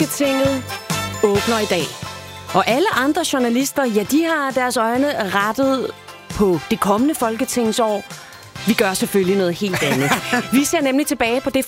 Folketinget åbner i dag. Og alle andre journalister, ja, de har deres øjne rettet på det kommende folketingsår. Vi gør selvfølgelig noget helt andet. Vi ser nemlig tilbage på det